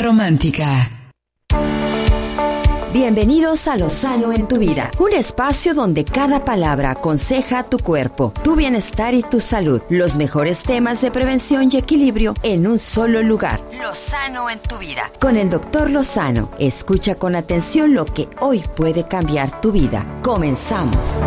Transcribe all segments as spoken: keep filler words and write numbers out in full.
romántica. Bienvenidos a Lo Sano en tu Vida, un espacio donde cada palabra aconseja a tu cuerpo, tu bienestar y tu salud. Los mejores temas de prevención y equilibrio en un solo lugar. Lo Sano en tu Vida. Con el doctor Lozano. Escucha con atención lo que hoy puede cambiar tu vida. Comenzamos.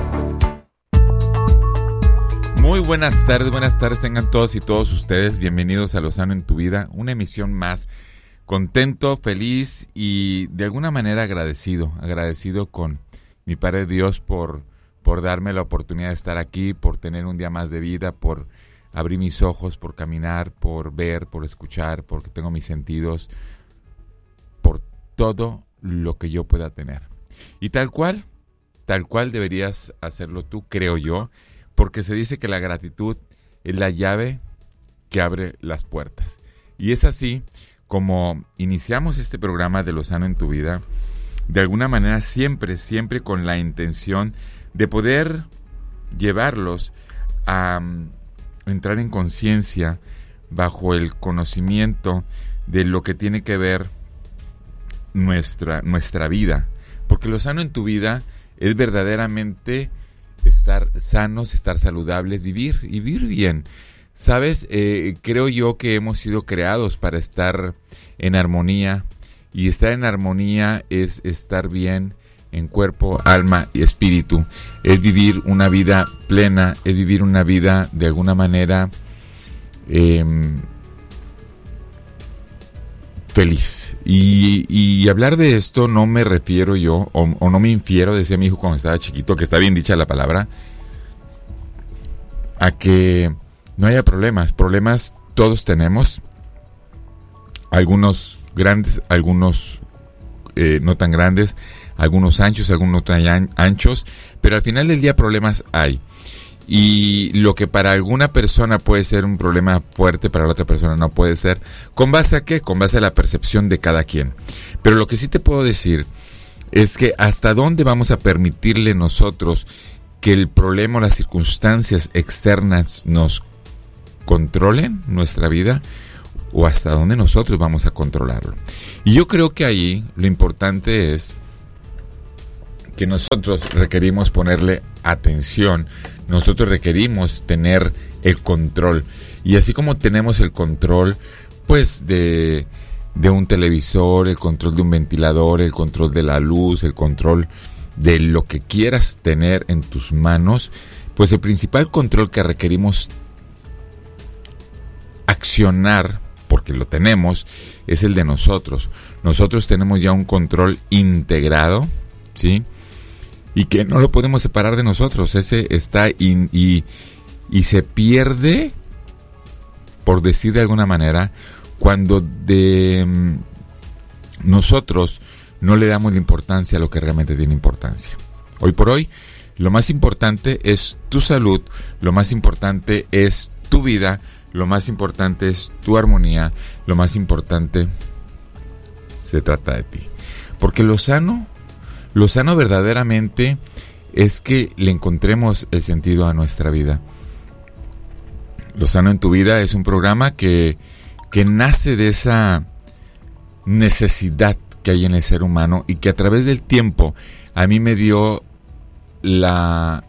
Muy buenas tardes, buenas tardes tengan todos y todos ustedes. Bienvenidos a Lo Sano en tu Vida, una emisión más. Contento, feliz y de alguna manera agradecido, agradecido con mi Padre Dios por, por darme la oportunidad de estar aquí, por tener un día más de vida, por abrir mis ojos, por caminar, por ver, por escuchar, porque tengo mis sentidos, por todo lo que yo pueda tener. Y tal cual, tal cual deberías hacerlo tú, creo yo, porque se dice que la gratitud es la llave que abre las puertas. Y es así como iniciamos este programa de Lo Sano en tu Vida, de alguna manera siempre, siempre con la intención de poder llevarlos a um, entrar en conciencia bajo el conocimiento de lo que tiene que ver nuestra, nuestra vida. Porque lo sano en tu vida es verdaderamente estar sanos, estar saludables, vivir y vivir bien. Sabes, eh, creo yo que hemos sido creados para estar en armonía, y estar en armonía es estar bien en cuerpo, alma y espíritu. Es vivir una vida plena, es vivir una vida de alguna manera eh, feliz. Y, y hablar de esto no me refiero yo, o, o no me infiero, decía mi hijo cuando estaba chiquito, que está bien dicha la palabra, a que no haya problemas. Problemas todos tenemos, algunos grandes, algunos eh, no tan grandes, algunos anchos, algunos no tan anchos, pero al final del día problemas hay. Y lo que para alguna persona puede ser un problema fuerte, para la otra persona no puede ser. ¿Con base a qué? Con base a la percepción de cada quien. Pero lo que sí te puedo decir es que hasta dónde vamos a permitirle nosotros que el problema o las circunstancias externas nos controlen nuestra vida, o hasta dónde nosotros vamos a controlarlo. Y yo creo que ahí lo importante es que nosotros requerimos ponerle atención, nosotros requerimos tener el control. Y así como tenemos el control, pues, de, de un televisor, el control de un ventilador, el control de la luz, el control de lo que quieras tener en tus manos, pues el principal control que requerimos accionar, porque lo tenemos, es el de nosotros. Nosotros tenemos ya un control integrado, ¿sí? Y que no lo podemos separar de nosotros. Ese está in, y, y se pierde, por decir de alguna manera, cuando de um, nosotros no le damos la importancia a lo que realmente tiene importancia. Hoy por hoy, lo más importante es tu salud, lo más importante es tu vida, lo más importante es tu armonía, lo más importante se trata de ti. Porque lo sano, lo sano verdaderamente es que le encontremos el sentido a nuestra vida. Lo Sano en tu Vida es un programa que, que nace de esa necesidad que hay en el ser humano y que a través del tiempo a mí me dio la,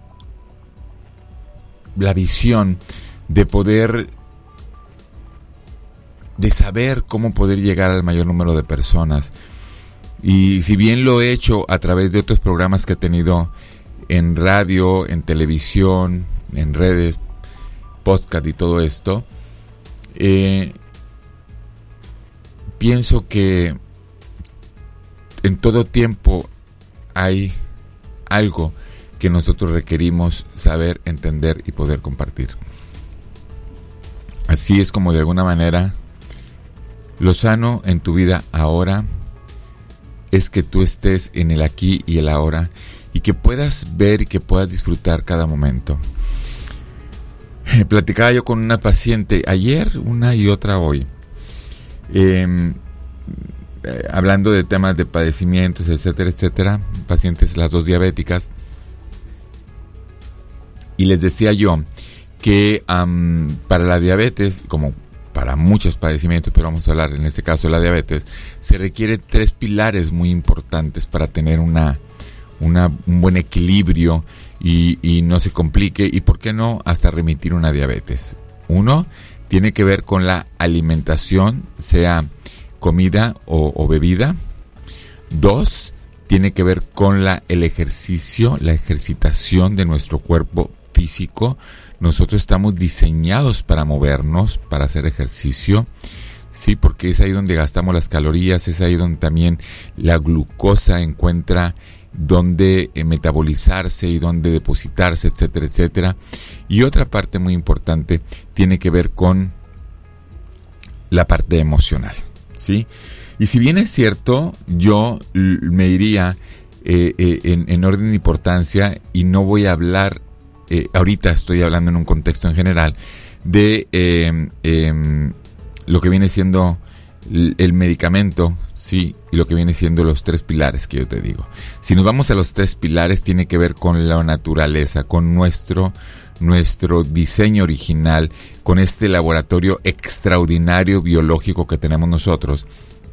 la visión de poder, de saber cómo poder llegar al mayor número de personas. Y si bien lo he hecho a través de otros programas que he tenido en radio, en televisión, en redes, podcast y todo esto, eh, pienso que en todo tiempo hay algo que nosotros requerimos saber, entender y poder compartir. Así es como de alguna manera lo sano en tu vida ahora es que tú estés en el aquí y el ahora y que puedas ver y que puedas disfrutar cada momento. Platicaba yo con una paciente ayer, una y otra hoy, eh, hablando de temas de padecimientos, etcétera, etcétera, pacientes las dos diabéticas, y les decía yo que um, para la diabetes, como para muchos padecimientos, pero vamos a hablar en este caso de la diabetes, se requieren tres pilares muy importantes para tener una, una un buen equilibrio y, y no se complique, y por qué no hasta remitir una diabetes. Uno tiene que ver con la alimentación, sea comida o, o bebida. Dos, tiene que ver con la, el ejercicio, la ejercitación de nuestro cuerpo físico. Nosotros estamos diseñados para movernos, para hacer ejercicio, sí, porque es ahí donde gastamos las calorías, es ahí donde también la glucosa encuentra donde eh, metabolizarse y donde depositarse, etcétera, etcétera. Y otra parte muy importante tiene que ver con la parte emocional, ¿sí? Y si bien es cierto, yo l- me iría eh, eh, en, en orden de importancia, y no voy a hablar, eh, ahorita estoy hablando en un contexto en general, de eh, eh, lo que viene siendo l- el medicamento, sí, y lo que viene siendo los tres pilares que yo te digo. Si nos vamos a los tres pilares, tiene que ver con la naturaleza, con nuestro, nuestro diseño original, con este laboratorio extraordinario biológico que tenemos nosotros,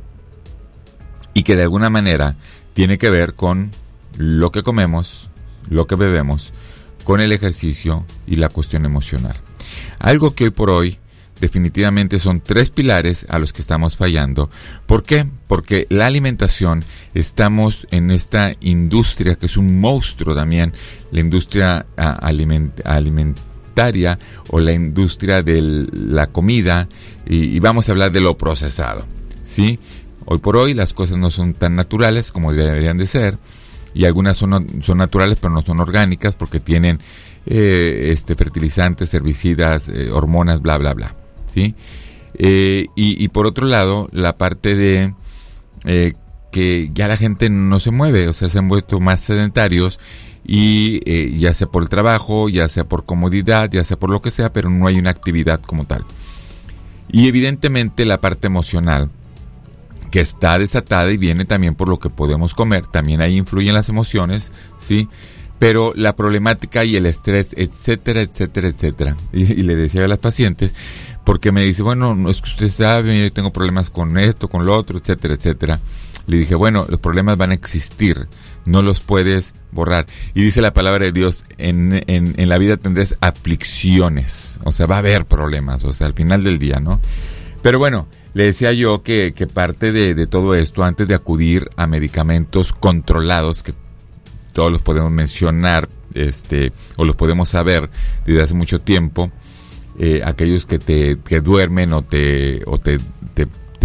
y que de alguna manera tiene que ver con lo que comemos, lo que bebemos, con el ejercicio y la cuestión emocional. Algo que hoy por hoy definitivamente son tres pilares a los que estamos fallando. ¿Por qué? Porque la alimentación, estamos en esta industria que es un monstruo también, la industria aliment, alimentaria o la industria de la comida, y, y vamos a hablar de lo procesado, ¿sí? Hoy por hoy las cosas no son tan naturales como deberían de ser, y algunas son, son naturales pero no son orgánicas porque tienen eh, este fertilizantes, herbicidas, eh, hormonas, bla, bla, bla, ¿sí? Eh, y, y por otro lado, la parte de eh, que ya la gente no se mueve, o sea, se han vuelto más sedentarios, y eh, ya sea por el trabajo, ya sea por comodidad, ya sea por lo que sea, pero no hay una actividad como tal. Y evidentemente la parte emocional, que está desatada y viene también por lo que podemos comer, también ahí influyen las emociones, ¿sí? Pero la problemática y el estrés, etcétera, etcétera, etcétera. Y, y le decía a las pacientes, porque me dice, bueno, no es que usted sabe, yo tengo problemas con esto, con lo otro, etcétera, etcétera. Le dije, bueno, los problemas van a existir, no los puedes borrar. Y dice la palabra de Dios, en, en, en la vida tendrás aflicciones, o sea, va a haber problemas, o sea, al final del día, ¿no? Pero bueno, le decía yo que, que parte de, de todo esto, antes de acudir a medicamentos controlados, que todos los podemos mencionar, este, o los podemos saber desde hace mucho tiempo, eh, aquellos que te que duermen o te o te te,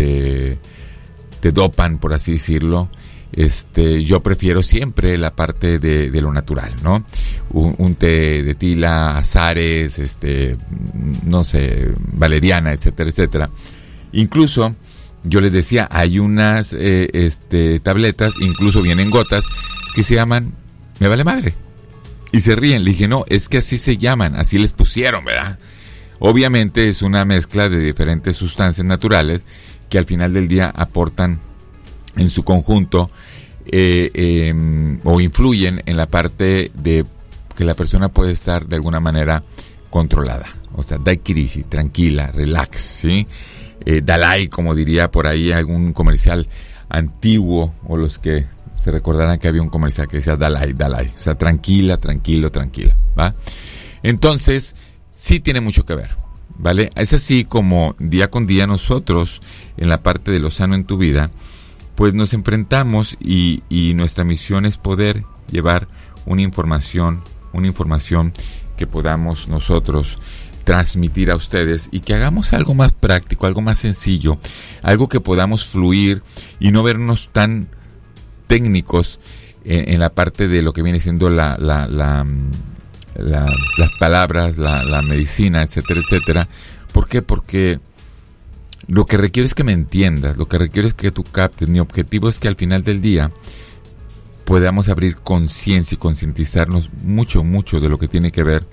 te te dopan, por así decirlo, este, yo prefiero siempre la parte de, de lo natural, ¿no? Un, un té de tila, azares, este, no sé, valeriana, etcétera, etcétera. Incluso, yo les decía, hay unas eh, este, tabletas, incluso vienen gotas, que se llaman Me Vale Madre. Y se ríen. Le dije, no, es que así se llaman, así les pusieron, ¿verdad? Obviamente es una mezcla de diferentes sustancias naturales que al final del día aportan en su conjunto eh, eh, o influyen en la parte de que la persona puede estar de alguna manera controlada. O sea, daiquiri, tranquila, relax, ¿sí? Eh, Dalai, como diría por ahí algún comercial antiguo, o los que se recordarán que había un comercial que decía Dalai, Dalai, o sea, tranquila, tranquilo, tranquila, ¿va? Entonces, sí tiene mucho que ver, ¿vale? Es así como día con día nosotros, en la parte de lo sano en tu vida, pues nos enfrentamos y, y nuestra misión es poder llevar una información, una información que podamos nosotros transmitir a ustedes, y que hagamos algo más práctico, algo más sencillo, algo que podamos fluir y no vernos tan técnicos en, en la parte de lo que viene siendo la, la, la, la las palabras, la, la medicina, etcétera, etcétera. ¿Por qué? Porque lo que requiere es que me entiendas, lo que requiere es que tú captes. Mi objetivo es que al final del día podamos abrir conciencia y concientizarnos mucho, mucho de lo que tiene que ver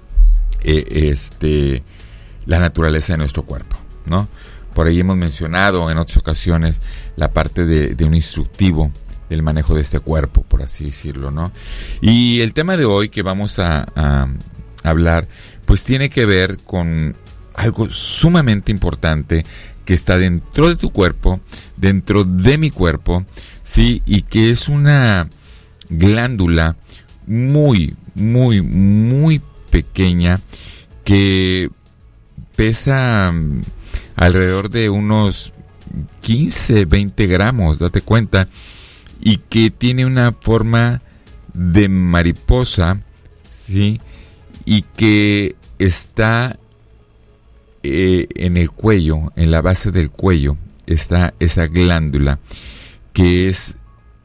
eh, este la naturaleza de nuestro cuerpo, ¿no? Por ahí hemos mencionado en otras ocasiones la parte de, de un instructivo del manejo de este cuerpo, por así decirlo, ¿no? Y el tema de hoy que vamos a, a hablar, pues tiene que ver con algo sumamente importante que está dentro de tu cuerpo, dentro de mi cuerpo, sí, y que es una glándula muy, muy, muy pequeña que pesa um, alrededor de unos quince, veinte gramos, date cuenta, y que tiene una forma de mariposa, sí, y que está eh, en el cuello, en la base del cuello, está esa glándula que es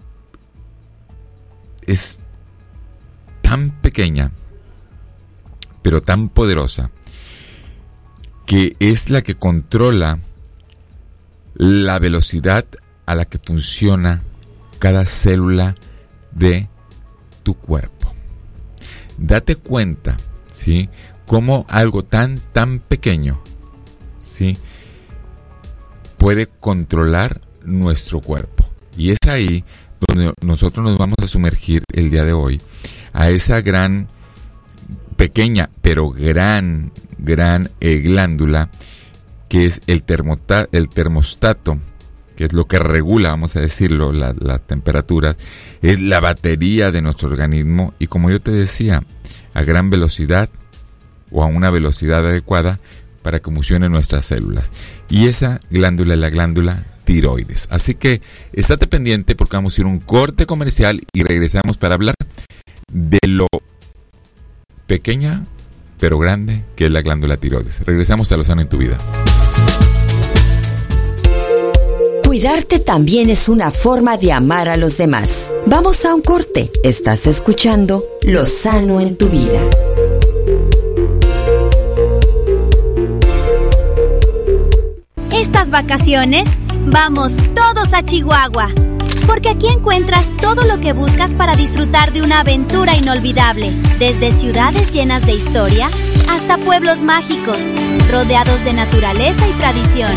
es tan pequeña, pero tan poderosa, que es la que controla la velocidad a la que funciona cada célula de tu cuerpo. Date cuenta, ¿sí?, cómo algo tan, tan pequeño, ¿sí?, puede controlar nuestro cuerpo. Y es ahí donde nosotros nos vamos a sumergir el día de hoy, a esa gran, pequeña, pero gran, gran eh, glándula, que es el, termota- el termostato, que es lo que regula, vamos a decirlo, la, las temperaturas, es la batería de nuestro organismo, y como yo te decía, a gran velocidad o a una velocidad adecuada para que funcionen nuestras células. Y esa glándula es la glándula tiroides. Así que estate pendiente porque vamos a ir a un corte comercial y regresamos para hablar de lo pequeña pero grande que es la glándula tiroides. Regresamos a Lo Sano en tu Vida. Cuidarte también es una forma de amar a los demás. Vamos a un corte. Estás escuchando Lo Sano en tu Vida. Estas vacaciones, vamos todos a Chihuahua, porque aquí encuentras todo lo que buscas para disfrutar de una aventura inolvidable, desde ciudades llenas de historia hasta pueblos mágicos, rodeados de naturaleza y tradición.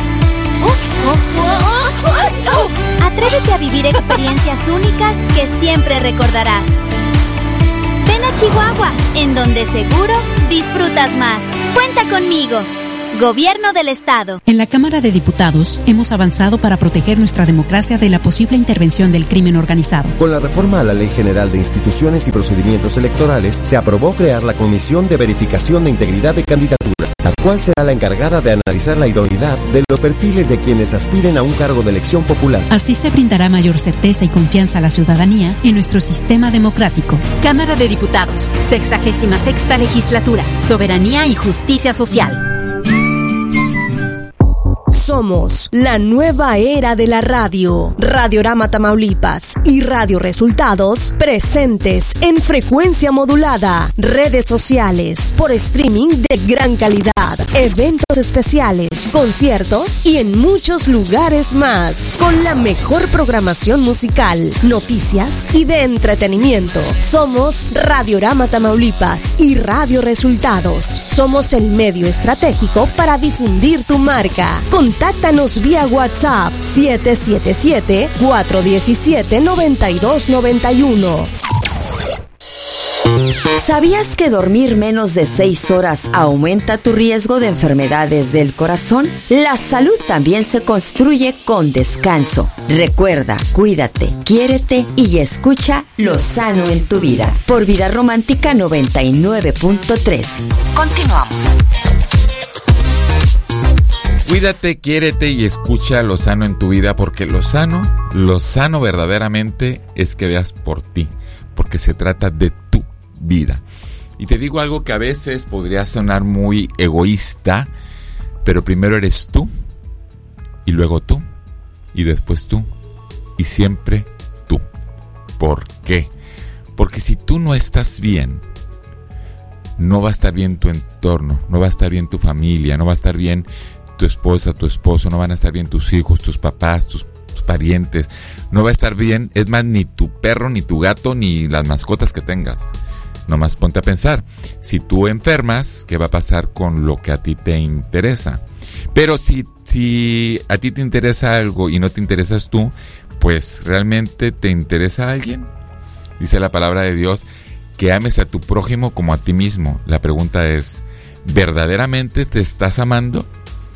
Atrévete a vivir experiencias únicas que siempre recordarás. Ven a Chihuahua, en donde seguro disfrutas más. Cuenta conmigo. Gobierno del Estado. En la Cámara de Diputados hemos avanzado para proteger nuestra democracia de la posible intervención del crimen organizado. Con la reforma a la Ley General de Instituciones y Procedimientos Electorales, se aprobó crear la Comisión de Verificación de Integridad de Candidaturas, la cual será la encargada de analizar la idoneidad de los perfiles de quienes aspiren a un cargo de elección popular. Así se brindará mayor certeza y confianza a la ciudadanía en nuestro sistema democrático. Cámara de Diputados, sexagésima sexta Legislatura, Soberanía y Justicia Social. Somos la nueva era de la radio. Radiorama Tamaulipas y Radio Resultados presentes en frecuencia modulada, redes sociales, por streaming de gran calidad, eventos especiales, conciertos y en muchos lugares más, con la mejor programación musical, noticias y de entretenimiento. Somos Radiorama Tamaulipas y Radio Resultados. Somos el medio estratégico para difundir tu marca. Contáctanos vía WhatsApp siete siete siete, cuatro uno siete, nueve dos nueve uno. ¿Sabías que dormir menos de seis horas aumenta tu riesgo de enfermedades del corazón? La salud también se construye con descanso. Recuerda, cuídate, quiérete y escucha Lo Sano en tu Vida por Vida Romántica noventa y nueve punto tres. Continuamos. Cuídate, quiérete y escucha Lo Sano en tu Vida, porque lo sano, lo sano verdaderamente es que veas por ti, porque se trata de tu vida. Y te digo algo que a veces podría sonar muy egoísta, pero primero eres tú, y luego tú, y después tú, y siempre tú. ¿Por qué? Porque si tú no estás bien, no va a estar bien tu entorno, no va a estar bien tu familia, no va a estar bien tu esposa, tu esposo, no van a estar bien tus hijos, tus papás, tus, tus parientes, no va a estar bien, es más, ni tu perro, ni tu gato, ni las mascotas que tengas. Nomás ponte a pensar, si tú enfermas, ¿qué va a pasar con lo que a ti te interesa? Pero si, si a ti te interesa algo y no te interesas tú, pues ¿realmente te interesa a alguien? Dice la palabra de Dios que ames a tu prójimo como a ti mismo. La pregunta es, ¿Verdaderamente te estás amando?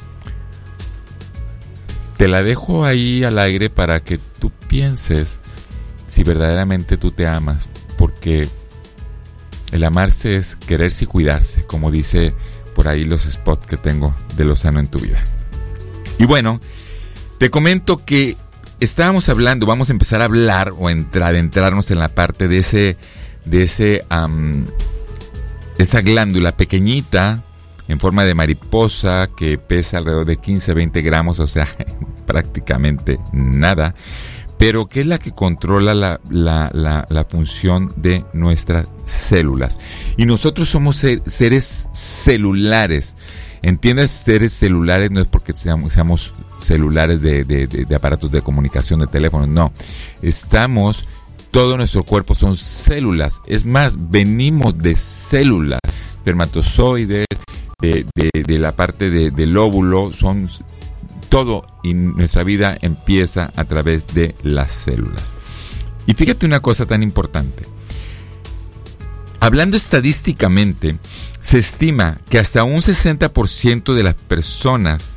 Te la dejo ahí al aire para que tú pienses si verdaderamente tú te amas, porque el amarse es quererse y cuidarse, como dice por ahí los spots que tengo de Lozano en tu vida. Y bueno, te comento que estábamos hablando, vamos a empezar a hablar o entrar, adentrarnos en la parte de ese, de ese, um, esa glándula pequeñita en forma de mariposa que pesa alrededor de quince a veinte gramos, o sea, prácticamente nada, pero que es la que controla la, la, la, la función de nuestras células. Y nosotros somos ser, seres celulares. ¿Entiendes? Seres celulares no es porque seamos, seamos celulares de, de, de, de aparatos de comunicación, de teléfonos, no. Estamos, todo nuestro cuerpo son células. Es más, venimos de células, espermatozoides, de, de, de la parte de, del óvulo, son todo, y nuestra vida empieza a través de las células. Y fíjate una cosa tan importante. Hablando estadísticamente, se estima que hasta un sesenta por ciento de las personas...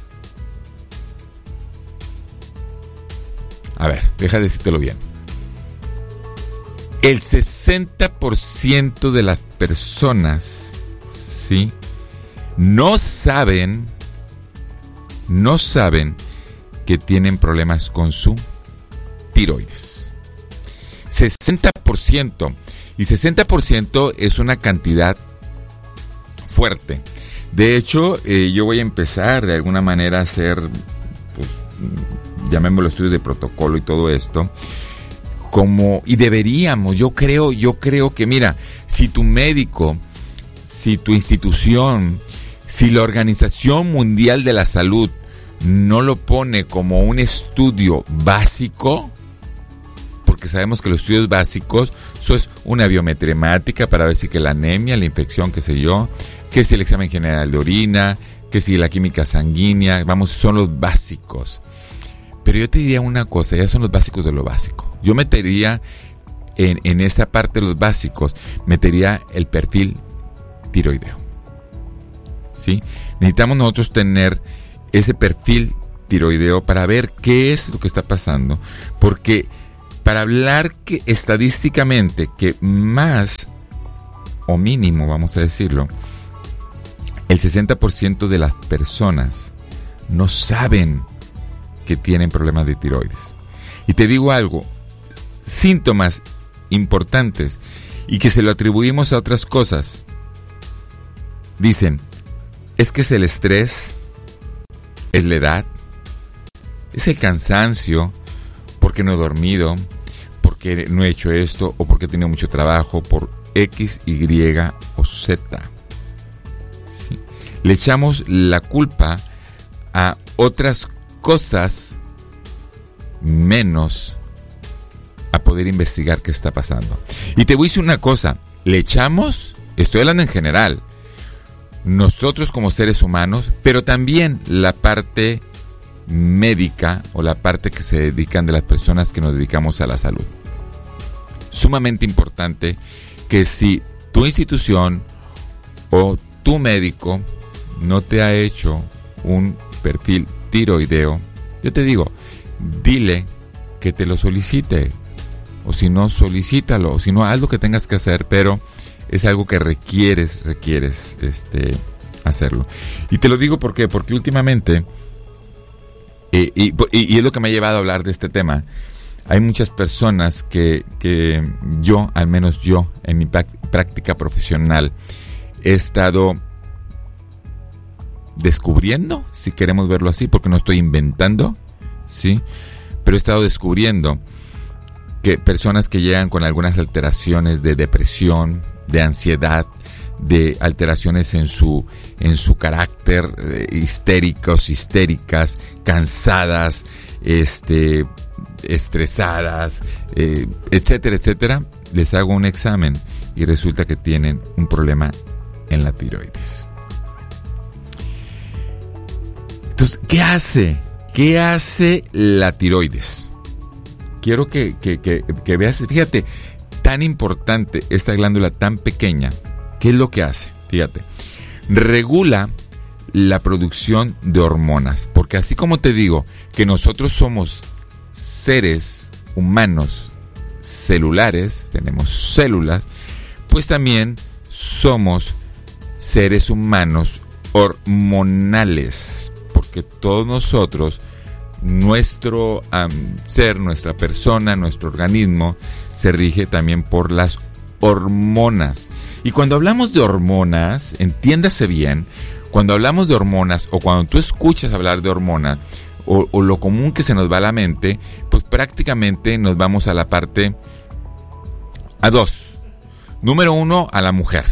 A ver, deja de decírtelo bien. El sesenta por ciento de las personas, ¿sí?, no saben, no saben que tienen problemas con su tiroides. sesenta por ciento. Y sesenta por ciento es una cantidad fuerte. De hecho, eh, yo voy a empezar de alguna manera a hacer, pues, llamémoslo estudios de protocolo y todo esto, como, y deberíamos, yo creo, yo creo que, mira, si tu médico, si tu institución, si la Organización Mundial de la Salud no lo pone como un estudio básico, porque sabemos que los estudios básicos, eso es una biometremática para ver si que la anemia, la infección, qué sé yo, que si el examen general de orina, que si la química sanguínea, vamos, son los básicos. Pero yo te diría una cosa, ya son los básicos de lo básico. Yo metería en, en esta parte de los básicos, metería el perfil tiroideo. ¿Sí? Necesitamos nosotros tener ese perfil tiroideo para ver qué es lo que está pasando, porque para hablar que estadísticamente que más o mínimo, vamos a decirlo, el sesenta por ciento de las personas no saben que tienen problemas de tiroides. Y te digo algo, síntomas importantes y que se lo atribuimos a otras cosas. Dicen, es que es el estrés, es la edad, es el cansancio, porque no he dormido, porque no he hecho esto, o porque he tenido mucho trabajo, por X, Y o Z. ¿Sí? Le echamos la culpa a otras cosas menos a poder investigar qué está pasando. Y te voy a decir una cosa, le echamos, estoy hablando en general, nosotros como seres humanos, pero también la parte médica o la parte que se dedican de las personas que nos dedicamos a la salud. Sumamente importante que si tu institución o tu médico no te ha hecho un perfil tiroideo, yo te digo, dile que te lo solicite, o si no, solicítalo, o si no, haz lo que tengas que hacer, pero es algo que requieres, requieres este, hacerlo. Y te lo digo ¿por qué? Porque últimamente, eh, y, y, y es lo que me ha llevado a hablar de este tema, hay muchas personas que, que yo, al menos yo, en mi práctica profesional, he estado descubriendo, si queremos verlo así, porque no estoy inventando, ¿sí? Pero he estado descubriendo que personas que llegan con algunas alteraciones de depresión, de ansiedad, de alteraciones en su en su carácter, eh, histéricos, histéricas, cansadas, este, estresadas, eh, etcétera, etcétera, les hago un examen y resulta que tienen un problema en la tiroides. Entonces, ¿qué hace? ¿Qué hace la tiroides? Quiero que, que, que, que veas, fíjate, tan importante esta glándula tan pequeña, ¿qué es lo que hace? Fíjate, regula la producción de hormonas, porque así como te digo que nosotros somos seres humanos celulares, tenemos células, pues también somos seres humanos hormonales, porque todos nosotros, nuestro um, ser, nuestra persona, nuestro organismo, se rige también por las hormonas. Y cuando hablamos de hormonas, entiéndase bien, cuando hablamos de hormonas o cuando tú escuchas hablar de hormonas, o, o lo común que se nos va a la mente, pues prácticamente nos vamos a la parte a dos. Número uno, a la mujer.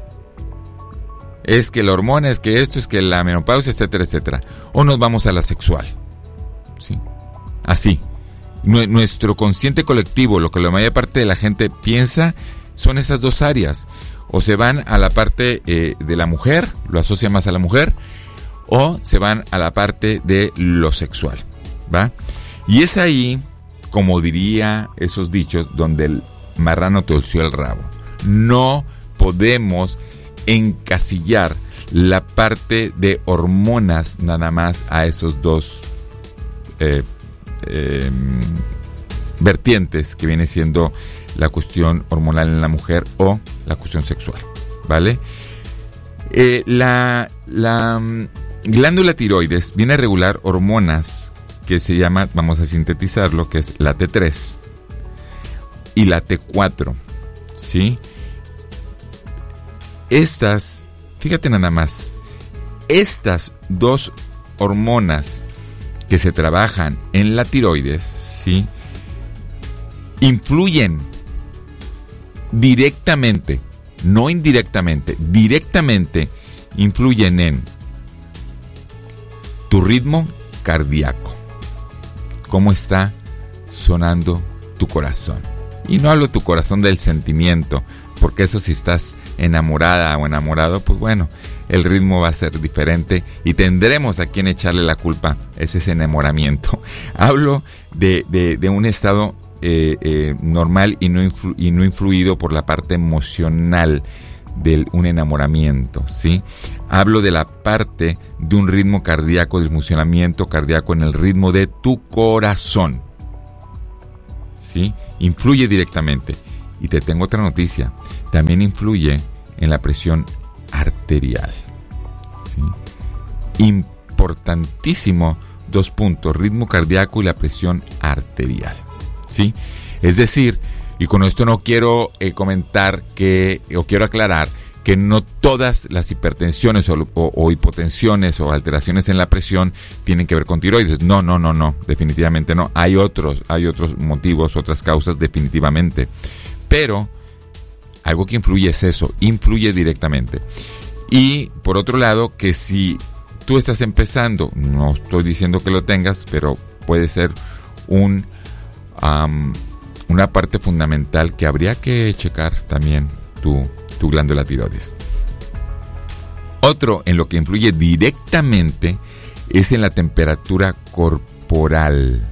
Es que la hormona, es que esto, es que la menopausia, etcétera, etcétera. O nos vamos a la sexual. ¿Sí? Así. Nuestro consciente colectivo, lo que la mayor parte de la gente piensa, son esas dos áreas. O se van a la parte eh, de la mujer, lo asocia más a la mujer, o se van a la parte de lo sexual, ¿va? Y es ahí, como diría esos dichos, donde el marrano torció el rabo. No podemos encasillar la parte de hormonas nada más a esos dos eh, eh, vertientes que viene siendo la cuestión hormonal en la mujer o la cuestión sexual, ¿vale? Eh, la, la um, glándula tiroides viene a regular hormonas que se llama, vamos a sintetizarlo, que es la T tres y la T cuatro, ¿sí? Estas, fíjate nada más, estas dos hormonas que se trabajan en la tiroides, ¿sí?, influyen directamente, no indirectamente, directamente influyen en tu ritmo cardíaco, cómo está sonando tu corazón. Y no hablo de tu corazón del sentimiento, porque eso, si estás enamorada o enamorado, pues bueno, el ritmo va a ser diferente y tendremos a quien echarle la culpa, es ese enamoramiento. Hablo de, de, de un estado eh, eh, normal y no, influ, y no influido por la parte emocional de un enamoramiento, ¿sí? Hablo de la parte de un ritmo cardíaco, del funcionamiento cardíaco en el ritmo de tu corazón, ¿sí? Influye directamente. Y te tengo otra noticia, también influye en la presión arterial, ¿sí? Importantísimo, dos puntos, ritmo cardíaco y la presión arterial, ¿sí? Es decir, y con esto no quiero eh, comentar que, o quiero aclarar que no todas las hipertensiones o, o, o hipotensiones o alteraciones en la presión tienen que ver con tiroides. No, no, no, no, definitivamente no. Hay otros, hay otros motivos, otras causas, definitivamente. Pero algo que influye es eso, influye directamente. Y por otro lado, que si tú estás empezando, no estoy diciendo que lo tengas, pero puede ser un um, una parte fundamental que habría que checar también tu, tu glándula tiroides. Otro en lo que influye directamente es en la temperatura corporal.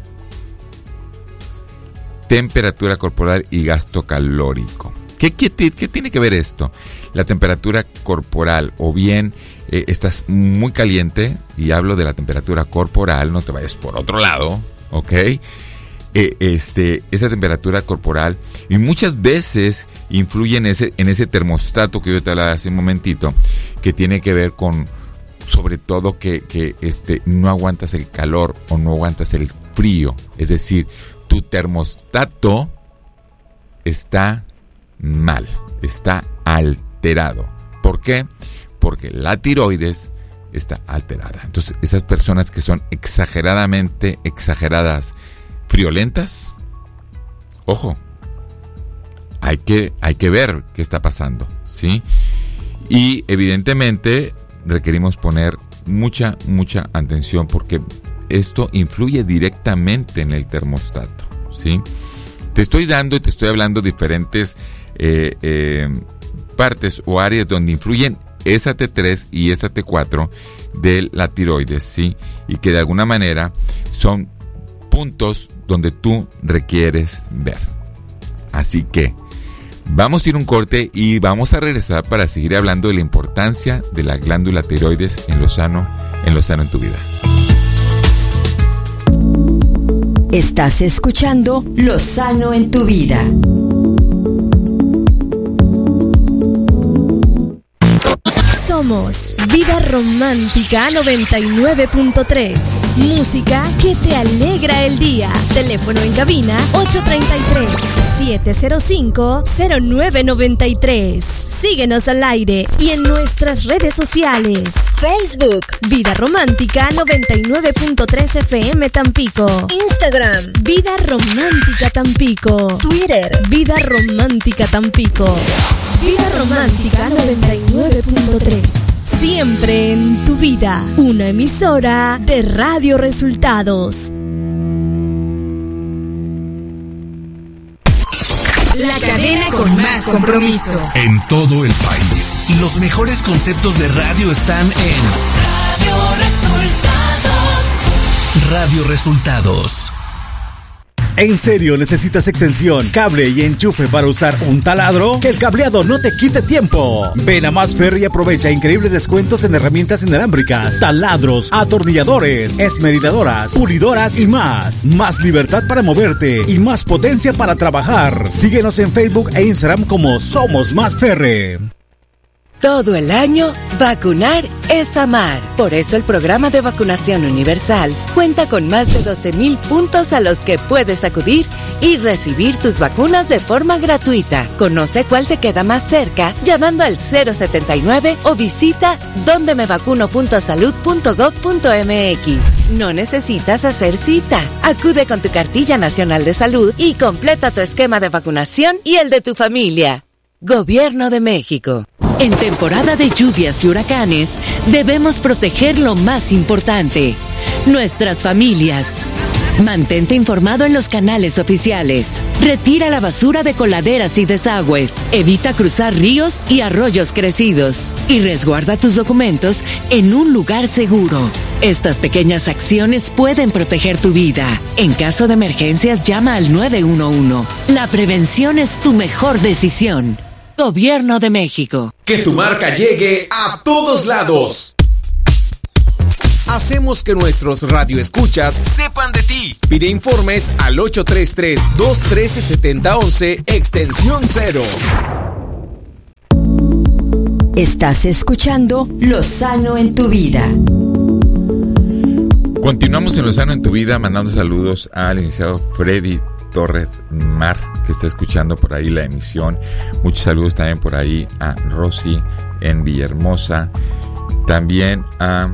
Temperatura corporal y gasto calórico. ¿Qué, qué, qué tiene que ver esto? La temperatura corporal, o bien eh, estás muy caliente, y hablo de la temperatura corporal, no te vayas por otro lado, ¿ok? Eh, este, esa temperatura corporal, y muchas veces influye en ese, en ese termostato que yo te hablaba hace un momentito, que tiene que ver con, sobre todo, que, que este, no aguantas el calor o no aguantas el frío, es decir, tu termostato está mal, está alterado. ¿Por qué? Porque la tiroides está alterada. Entonces, esas personas que son exageradamente, exageradas, friolentas, ojo, hay que, hay que ver qué está pasando, ¿sí? Y evidentemente requerimos poner mucha, mucha atención, porque esto influye directamente en el termostato, ¿sí? Te estoy dando y te estoy hablando diferentes eh, eh, partes o áreas donde influyen esa T tres y esa T cuatro de la tiroides, ¿sí? Y que de alguna manera son puntos donde tú requieres ver. Así que Vamos a ir un corte y vamos a regresar para seguir hablando de la importancia de la glándula tiroides en lo sano, en lo sano en tu vida. Estás escuchando Lo Sano en tu Vida. Somos Vida Romántica noventa y nueve punto tres. Música que te alegra el día. Teléfono en cabina ocho tres tres, siete cero cinco, cero nueve nueve tres. Síguenos al aire y en nuestras redes sociales. Facebook Vida Romántica noventa y nueve punto tres F M Tampico. Instagram Vida Romántica Tampico. Twitter Vida Romántica Tampico. Vida Romántica noventa y nueve punto tres. Siempre en tu vida. Una emisora de Radio Resultados. La cadena con más compromiso. En todo el país. Los mejores conceptos de radio están en Radio Resultados. Radio Resultados. ¿En serio necesitas extensión, cable y enchufe para usar un taladro? Que el cableado no te quite tiempo. Ven a Más Ferry y aprovecha increíbles descuentos en herramientas inalámbricas, taladros, atornilladores, esmeridadoras, pulidoras y más. Más libertad para moverte y más potencia para trabajar. Síguenos en Facebook e Instagram como Somos Más Ferry. Todo el año, vacunar es amar. Por eso el programa de vacunación universal cuenta con más de doce mil puntos a los que puedes acudir y recibir tus vacunas de forma gratuita. Conoce cuál te queda más cerca llamando al cero setenta y nueve o visita donde me vacuno punto salud punto gob punto m x. No necesitas hacer cita. Acude con tu cartilla nacional de salud y completa tu esquema de vacunación y el de tu familia. Gobierno de México. En temporada de lluvias y huracanes, debemos proteger lo más importante, nuestras familias. Mantente informado en los canales oficiales. Retira la basura de coladeras y desagües. Evita cruzar ríos y arroyos crecidos. Y resguarda tus documentos en un lugar seguro. Estas pequeñas acciones pueden proteger tu vida. En caso de emergencias, llama al nueve uno uno. La prevención es tu mejor decisión. Gobierno de México. Que tu marca llegue a todos lados. Hacemos que nuestros radioescuchas sepan de ti. Pide informes al ocho tres tres, dos uno tres, siete cero uno uno, extensión cero. Estás escuchando Lo Sano en tu Vida. Continuamos en Lo Sano en tu Vida, mandando saludos al licenciado Freddy Torres Mar, que está escuchando por ahí la emisión. Muchos saludos también por ahí a Rosy en Villahermosa, también a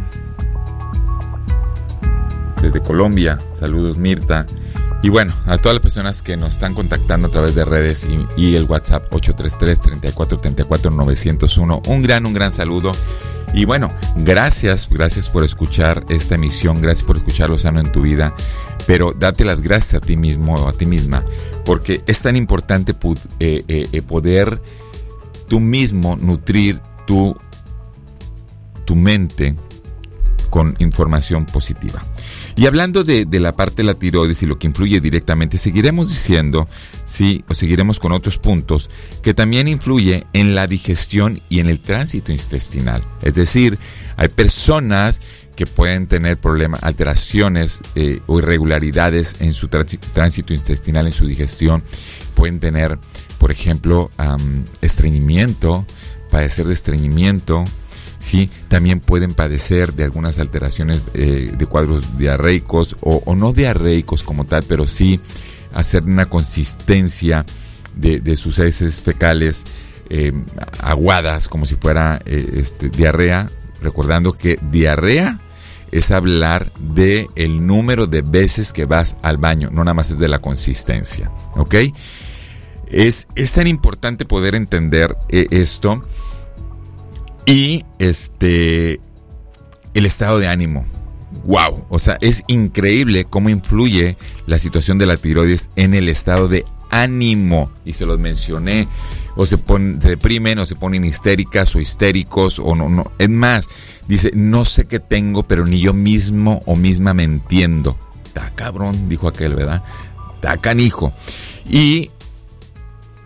desde Colombia, saludos Mirta, y bueno, a todas las personas que nos están contactando a través de redes y, y el WhatsApp ocho tres tres, treinta y cuatro, treinta y cuatro, novecientos uno. Un gran, un gran saludo. Y bueno, gracias, gracias por escuchar esta emisión, gracias por escuchar Lo Sano en tu Vida, pero date las gracias a ti mismo o a ti misma, porque es tan importante eh, eh, poder tú mismo nutrir tu, tu mente con información positiva. Y hablando de, de la parte de la tiroides y lo que influye directamente, seguiremos diciendo, sí, o seguiremos con otros puntos que también influye en la digestión y en el tránsito intestinal. Es decir, hay personas que pueden tener problemas, alteraciones eh, o irregularidades en su tránsito intestinal, en su digestión. Pueden tener, por ejemplo, um, estreñimiento, padecer de estreñimiento. Sí, también pueden padecer de algunas alteraciones eh, de cuadros diarreicos o, o no diarreicos como tal, pero sí hacer una consistencia de, de sus heces fecales eh, aguadas, como si fuera eh, este, diarrea, recordando que diarrea es hablar de el número de veces que vas al baño, no nada más es de la consistencia, ¿ok? Es, es tan importante poder entender eh, esto. Y este el estado de ánimo. Wow, o sea, es increíble cómo influye la situación de la tiroides en el estado de ánimo. Y se los mencioné, o se, ponen, se deprimen, o se ponen histéricas o histéricos, o no, no. Es más, dice, no sé qué tengo, pero ni yo mismo o misma me entiendo. Ta cabrón, dijo aquel, ¿verdad? Ta canijo. Y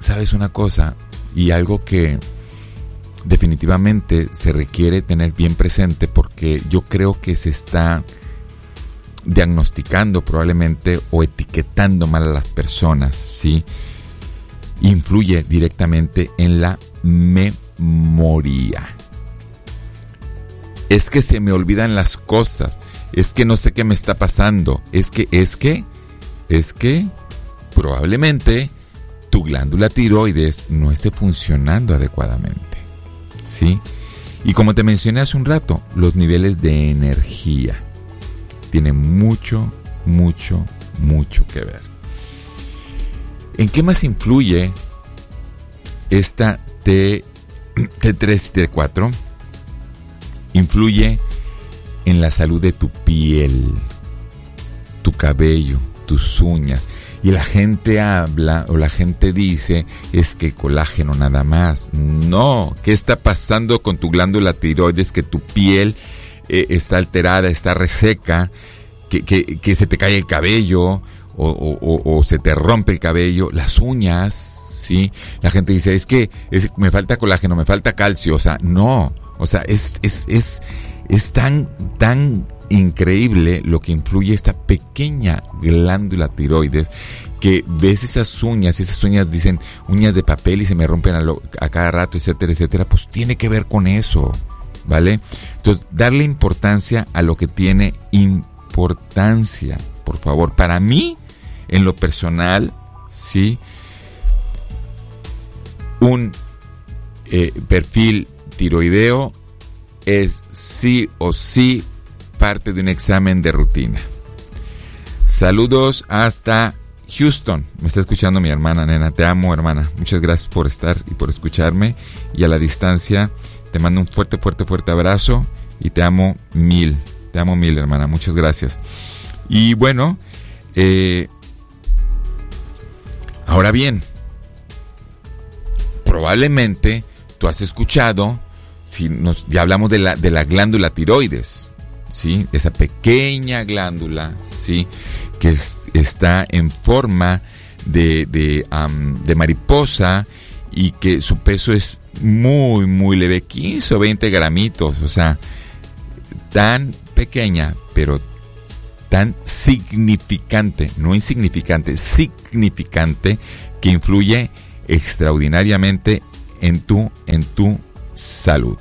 ¿sabes una cosa? Y algo que definitivamente se requiere tener bien presente, porque yo creo que se está diagnosticando probablemente o etiquetando mal a las personas, ¿sí? Influye directamente en la memoria. Es que se me olvidan las cosas, es que no sé qué me está pasando, es que, es que, es que probablemente tu glándula tiroides no esté funcionando adecuadamente, ¿sí? Y como te mencioné hace un rato, los niveles de energía tienen mucho, mucho, mucho que ver. ¿En qué más influye esta T, T3 y T cuatro? Influye en la salud de tu piel, tu cabello, tus uñas. Y la gente habla o la gente dice, es que el colágeno nada más. No, ¿qué está pasando con tu glándula tiroides? Que tu piel eh, está alterada, está reseca, que, que, que se te cae el cabello o, o, o, o se te rompe el cabello, las uñas, ¿sí? La gente dice, es que es, me falta colágeno, me falta calcio. O sea, no, o sea, es, es, es, es tan, tan increíble lo que influye esta pequeña glándula tiroides, que ves esas uñas, esas uñas dicen uñas de papel y se me rompen a, lo, a cada rato, etcétera, etcétera. Pues tiene que ver con eso, ¿vale? Entonces, darle importancia a lo que tiene importancia, por favor. Para mí, en lo personal, sí, un eh, perfil tiroideo es sí o sí parte de un examen de rutina. Saludos hasta Houston. Me está escuchando mi hermana, nena. Te amo, hermana. Muchas gracias por estar y por escucharme. Y a la distancia te mando un fuerte, fuerte, fuerte abrazo. Y te amo mil. Te amo mil, hermana. Muchas gracias. Y bueno, eh, ahora bien, probablemente tú has escuchado, si nos, ya hablamos de la, de la glándula tiroides, ¿sí? Esa pequeña glándula, ¿sí? Que es, está en forma de, de, um, de mariposa y que su peso es muy, muy leve, quince o veinte gramitos, o sea, tan pequeña, pero tan significante, no insignificante, significante, que influye extraordinariamente en tu, en tu salud.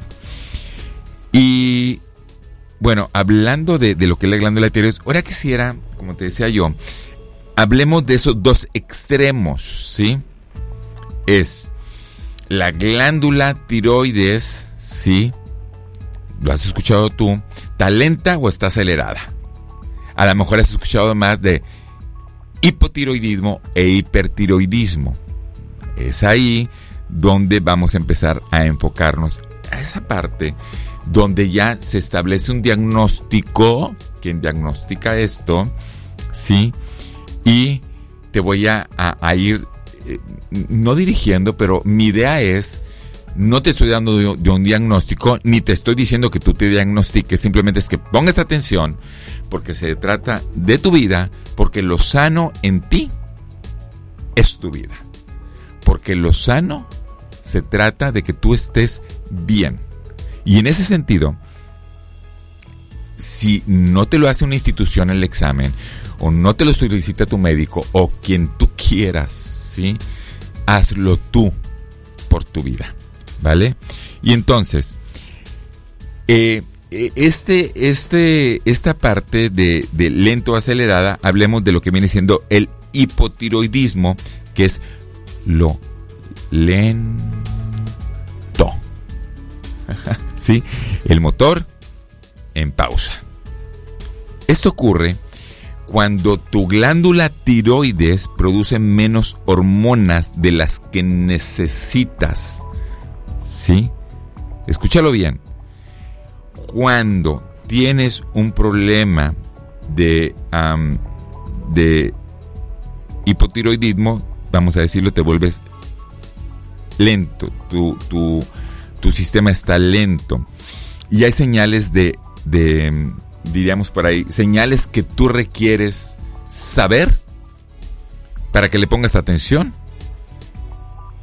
Y bueno, hablando de, de lo que es la glándula tiroides, ahora quisiera, como te decía yo, hablemos de esos dos extremos, ¿sí? Es la glándula tiroides, ¿sí? ¿Lo has escuchado tú? ¿Está lenta o está acelerada? A lo mejor has escuchado más de hipotiroidismo e hipertiroidismo. Es ahí donde vamos a empezar a enfocarnos a esa parte donde ya se establece un diagnóstico, quien diagnostica esto, ¿sí? Y te voy a, a, a ir, eh, no dirigiendo, pero mi idea es, no te estoy dando de, de un diagnóstico, ni te estoy diciendo que tú te diagnostiques, simplemente es que pongas atención, porque se trata de tu vida, porque lo sano en ti es tu vida. Porque lo sano se trata de que tú estés bien. Y en ese sentido, si no te lo hace una institución el examen, o no te lo solicita tu médico, o quien tú quieras, ¿sí? Hazlo tú por tu vida, ¿vale? Y entonces, eh, este, este, esta parte de, de lento acelerada, hablemos de lo que viene siendo el hipotiroidismo, que es lo lento. ¿Sí? El motor en pausa. Esto ocurre cuando tu glándula tiroides produce menos hormonas de las que necesitas. ¿Sí? Escúchalo bien. Cuando tienes un problema de, um, de hipotiroidismo, vamos a decirlo, te vuelves lento, tu, tu, tu sistema está lento. Y hay señales de, de, diríamos por ahí, señales que tú requieres saber para que le pongas atención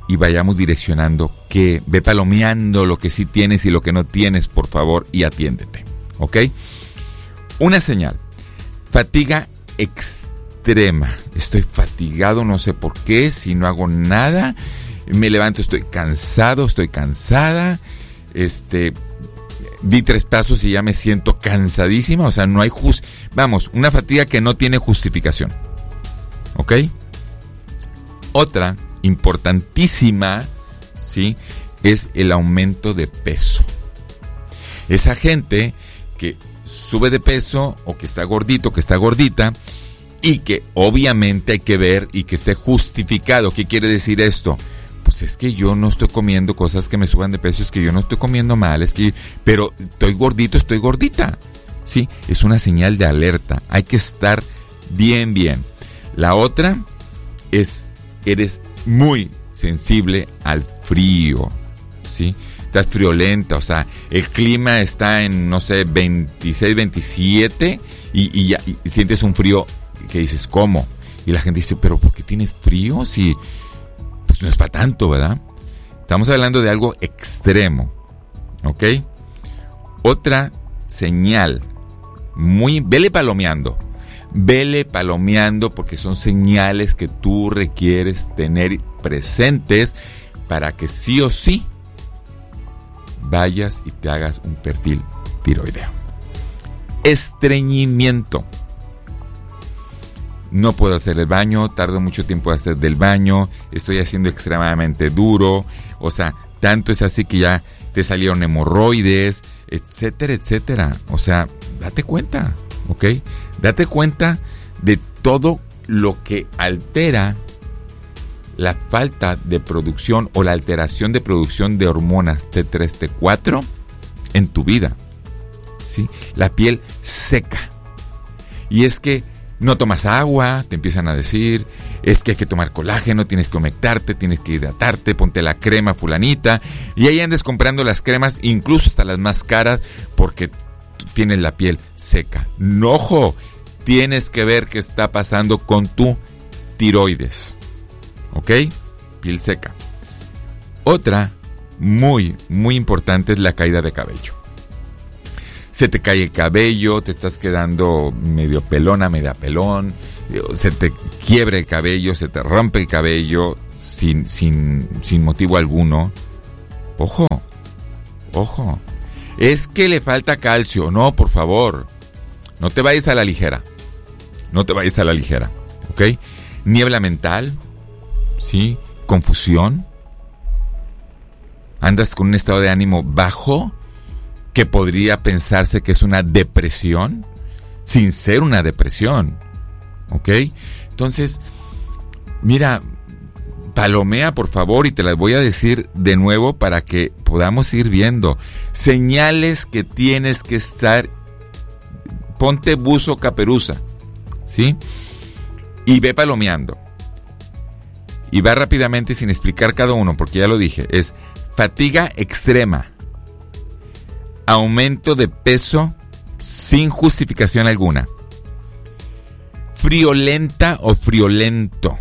y vayamos direccionando que ve palomeando lo que sí tienes y lo que no tienes, por favor, y atiéndete, ¿ok? Una señal, fatiga extrema. Estoy fatigado, no sé por qué, si no hago nada, me levanto, estoy cansado, estoy cansada, este, di tres pasos y ya me siento cansadísima, o sea, no hay just, vamos, una fatiga que no tiene justificación, ¿ok? Otra importantísima, ¿sí?, es el aumento de peso. Esa gente que sube de peso o que está gordito, que está gordita, y que obviamente hay que ver y que esté justificado. ¿Qué quiere decir esto? Pues es que yo no estoy comiendo cosas que me suban de peso, es que yo no estoy comiendo mal, es que, pero estoy gordito, estoy gordita. Sí, es una señal de alerta. Hay que estar bien, bien. La otra es, eres muy sensible al frío, ¿sí? Estás friolenta, o sea, el clima está en, no sé, veintiséis, veintisiete y, y ya y sientes un frío que dices, ¿cómo? Y la gente dice, ¿pero por qué tienes frío? Si, pues no es para tanto, ¿verdad? Estamos hablando de algo extremo, ¿ok? Otra señal, muy, vele palomeando, vele palomeando porque son señales que tú requieres tener presentes para que sí o sí vayas y te hagas un perfil tiroideo. Estreñimiento. No puedo hacer el baño, tardo mucho tiempo en hacer del baño, estoy haciendo extremadamente duro, o sea, tanto es así que ya te salieron hemorroides, etcétera, etcétera. O sea, date cuenta, ¿ok? Date cuenta de todo lo que altera la falta de producción o la alteración de producción de hormonas T tres, T cuatro en tu vida, ¿sí? La piel seca. Y es que no tomas agua, te empiezan a decir, es que hay que tomar colágeno, tienes que humectarte, tienes que hidratarte, ponte la crema fulanita, y ahí andes comprando las cremas, incluso hasta las más caras, porque tú tienes la piel seca. No, ojo, tienes que ver qué está pasando con tu tiroides, ¿ok? Piel seca. Otra muy, muy importante es la caída de cabello. Se te cae el cabello, te estás quedando medio pelona, media pelón, se te quiebra el cabello, se te rompe el cabello sin, sin, sin motivo alguno. Ojo, ojo, es que le falta calcio. No, por favor, no te vayas a la ligera, no te vayas a la ligera, ¿ok? Niebla mental, ¿sí? Confusión, andas con un estado de ánimo bajo, que podría pensarse que es una depresión, sin ser una depresión, ¿ok? Entonces, mira, palomea por favor y te las voy a decir de nuevo para que podamos ir viendo. Señales que tienes que estar, ponte buzo caperuza, ¿sí? Y ve palomeando. Y va rápidamente sin explicar cada uno, porque ya lo dije, es fatiga extrema, aumento de peso sin justificación alguna, friolenta o friolento,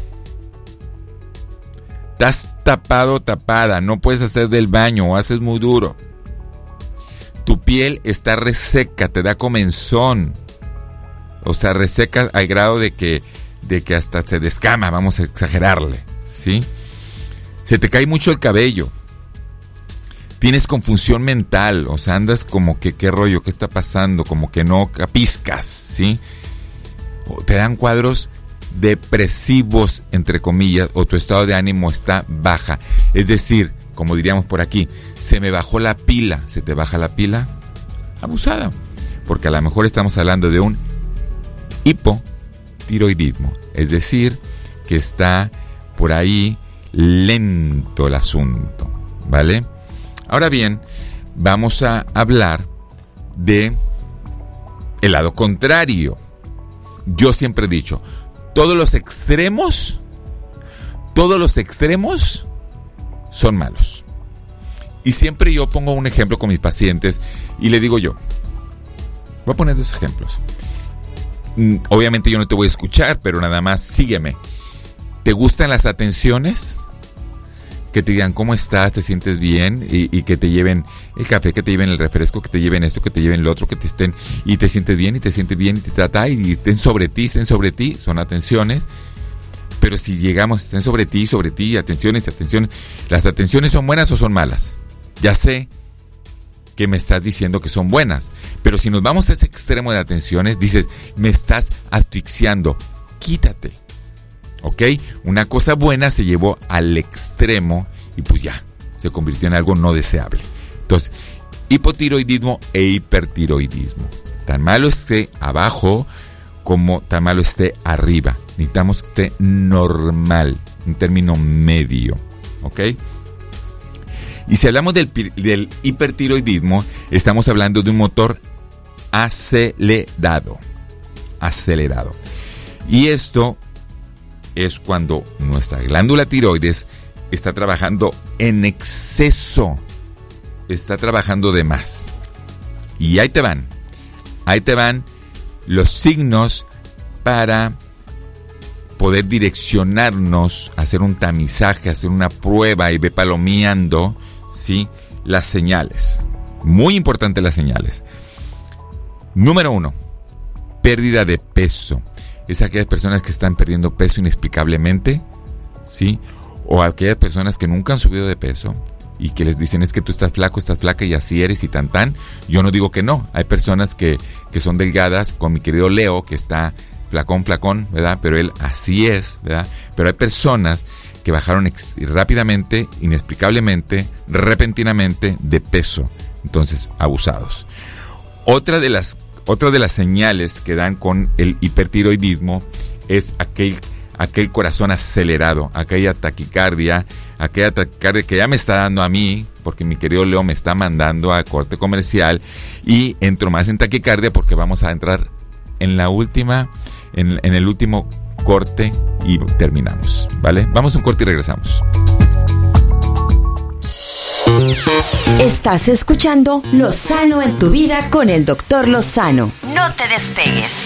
estás tapado, tapada, no puedes hacer del baño o haces muy duro, tu piel está reseca, te da comezón, o sea, reseca al grado de que, de que hasta se descama, vamos a exagerarle, ¿sí? Se te cae mucho el cabello. Tienes confusión mental, o sea, andas como que qué rollo, qué está pasando, como que no capiscas, ¿sí? O te dan cuadros depresivos, entre comillas, o tu estado de ánimo está baja. Es decir, como diríamos por aquí, se me bajó la pila. ¿Se te baja la pila? Abusada. Porque a lo mejor estamos hablando de un hipotiroidismo. Es decir, que está por ahí lento el asunto, ¿vale? Ahora bien, vamos a hablar de el lado contrario. Yo siempre he dicho, todos los extremos, todos los extremos son malos. Y siempre yo pongo un ejemplo con mis pacientes y le digo yo, voy a poner dos ejemplos. Obviamente yo no te voy a escuchar, pero nada más sígueme. ¿Te gustan las atenciones? que te digan cómo estás, te sientes bien, y, y que te lleven el café, que te lleven el refresco, que te lleven esto, que te lleven lo otro, que te estén, y te sientes bien, y te sientes bien, y te trata, y estén sobre ti, estén sobre ti, son atenciones. Pero si llegamos, estén sobre ti, sobre ti, atenciones, atenciones, ¿las atenciones son buenas o son malas? Ya sé que me estás diciendo que son buenas, pero si nos vamos a ese extremo de atenciones, dices, me estás asfixiando, quítate. ¿Ok? Una cosa buena se llevó al extremo y pues ya, se convirtió en algo no deseable. Entonces, hipotiroidismo e hipertiroidismo. Tan malo esté abajo como tan malo esté arriba. Necesitamos que esté normal, un término medio. ¿Ok? Y si hablamos del, del hipertiroidismo, estamos hablando de un motor acelerado. Acelerado. Y esto es cuando nuestra glándula tiroides está trabajando en exceso, está trabajando de más. Y ahí te van, ahí te van los signos para poder direccionarnos, hacer un tamizaje, hacer una prueba y ve palomeando, ¿sí? Las señales. Muy importante las señales. Número uno, pérdida de peso. Es aquellas personas que están perdiendo peso inexplicablemente, ¿sí? O aquellas personas que nunca han subido de peso y que les dicen es que tú estás flaco, estás flaca y así eres y tan tan. Yo no digo que no. Hay personas que, que son delgadas, con mi querido Leo, que está flacón, flacón, ¿verdad? Pero él así es, ¿verdad? Pero hay personas que bajaron ex- rápidamente, inexplicablemente, repentinamente de peso. Entonces, abusados. Otra de las Otra de las señales que dan con el hipertiroidismo es aquel, aquel corazón acelerado, aquella taquicardia, aquella taquicardia que ya me está dando a mí, porque mi querido Leo me está mandando a corte comercial, y entro más en taquicardia porque vamos a entrar en la última, en, en el último corte y terminamos, ¿vale? Vamos a un corte y regresamos. Estás escuchando Lo Sano en tu Vida con el doctor Lozano. No te despegues.